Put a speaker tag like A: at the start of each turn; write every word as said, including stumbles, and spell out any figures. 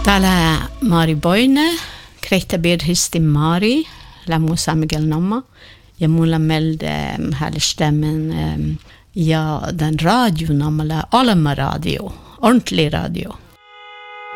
A: Täällä Mari Boine, Kreittabirhisti Mari, Lamusa Miguel Namma, ja mulla med här stämmen ja den radio namla Alma radio, ordentlig radio.